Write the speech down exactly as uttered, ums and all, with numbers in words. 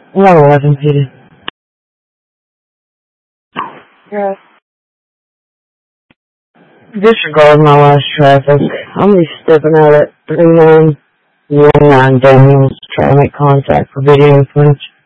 one eleven, Peter. Yes. Disregard my last traffic. I'm be stepping out at three nine one nine Daniels, trying to make contact for video footage.